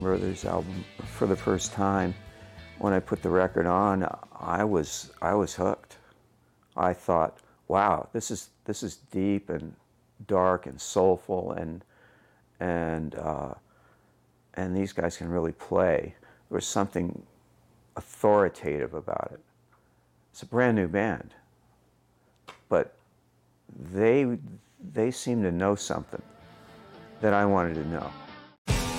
Brothers album for the first time. When I put the record on, I was hooked. I thought, wow, this is deep and dark and soulful, and and these guys can really play. There was something authoritative about it. It's a brand new band, but they seem to know something that I wanted to know.